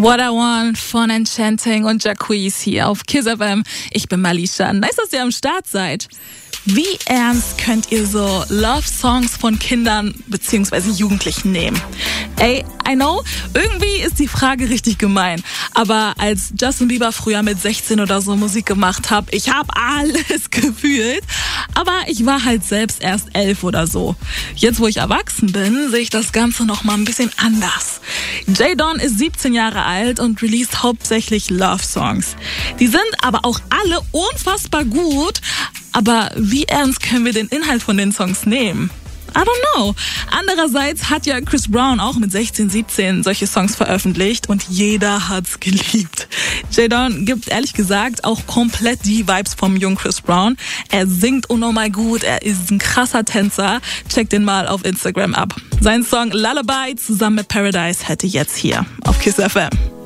What I Want von Enchanting und Jacquees hier auf Kiss FM. Ich bin Malisha. Nice, dass ihr am Start seid. Wie ernst könnt ihr so Love-Songs von Kindern bzw. Jugendlichen nehmen? Ey, I know, irgendwie ist die Frage richtig gemein. Aber als Justin Bieber früher mit 16 oder so Musik gemacht hat, ich habe alles gefühlt. Aber ich war halt selbst erst 11 oder so. Jetzt, wo ich erwachsen bin, sehe ich das Ganze noch mal ein bisschen anders. J-Don ist 17 Jahre alt und released hauptsächlich Love-Songs. Die sind aber auch alle unfassbar gut. Aber wie ernst können wir den Inhalt von den Songs nehmen? I don't know. Andererseits hat ja Chris Brown auch mit 16, 17 solche Songs veröffentlicht und jeder hat's geliebt. J-Don gibt ehrlich gesagt auch komplett die Vibes vom jungen Chris Brown. Er singt unnormal gut, er ist ein krasser Tänzer. Checkt den mal auf Instagram ab. Sein Song Lullaby zusammen mit Paradise hätte jetzt hier auf Kiss FM.